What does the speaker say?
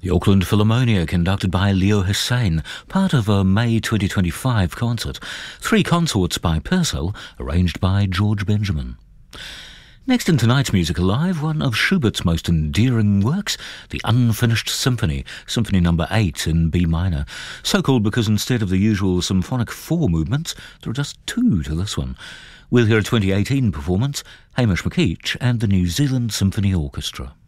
The Auckland Philharmonia, conducted by Leo Hussein, part of a May 2025 concert. 3 consorts by Purcell, arranged by George Benjamin. Next in tonight's Music Alive, one of Schubert's most endearing works, the Unfinished Symphony, Symphony No. 8 in B minor. So called because instead of the usual symphonic 4 movements, there are just 2 to this one. We'll hear a 2018 performance, Hamish McKeach and the New Zealand Symphony Orchestra.